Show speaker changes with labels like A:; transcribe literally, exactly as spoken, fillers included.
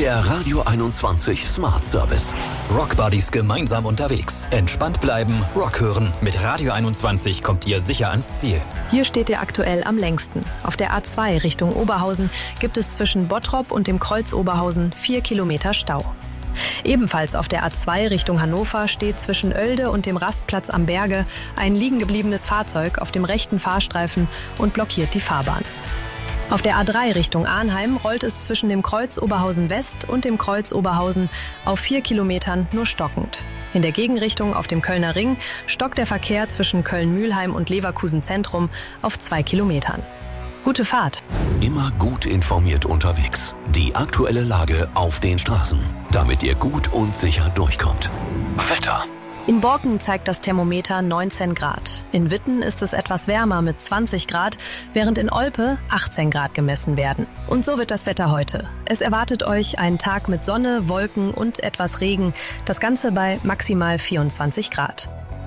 A: Der Radio einundzwanzig Smart Service.
B: Rockbuddies gemeinsam unterwegs. Entspannt bleiben, Rock hören. Mit Radio einundzwanzig kommt ihr sicher ans Ziel.
C: Hier steht ihr aktuell am längsten. Auf der A zwei Richtung Oberhausen gibt es zwischen Bottrop und dem Kreuz Oberhausen vier Kilometer Stau. Ebenfalls auf der A zwei Richtung Hannover steht zwischen Oelde und dem Rastplatz am Berge ein liegengebliebenes Fahrzeug auf dem rechten Fahrstreifen und blockiert die Fahrbahn. Auf der A drei Richtung Arnheim rollt es zwischen dem Kreuz Oberhausen West und dem Kreuz Oberhausen auf vier Kilometern nur stockend. In der Gegenrichtung auf dem Kölner Ring stockt der Verkehr zwischen Köln-Mühlheim und Leverkusen Zentrum auf zwei Kilometern. Gute Fahrt!
A: Immer gut informiert unterwegs. Die aktuelle Lage auf den Straßen, damit ihr gut und sicher durchkommt. Wetter.
C: In Borken zeigt das Thermometer neunzehn Grad. In Witten ist es etwas wärmer mit zwanzig Grad, während in Olpe achtzehn Grad gemessen werden. Und so wird das Wetter heute. Es erwartet euch ein Tag mit Sonne, Wolken und etwas Regen, das Ganze bei maximal vierundzwanzig Grad.